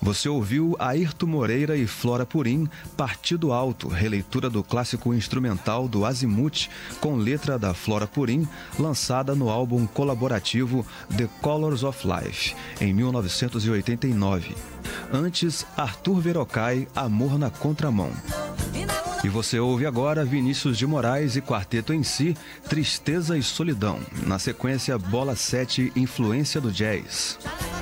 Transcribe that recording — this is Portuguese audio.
Você ouviu Airto Moreira e Flora Purim, Partido Alto, releitura do clássico instrumental do Azimuth, com letra da Flora Purim, lançada no álbum colaborativo The Colors of Life, em 1989. Antes, Arthur Verocai, Amor na Contramão. E você ouve agora Vinícius de Moraes e Quarteto em Si, Tristeza e Solidão. Na sequência, Bola 7, Influência do Jazz.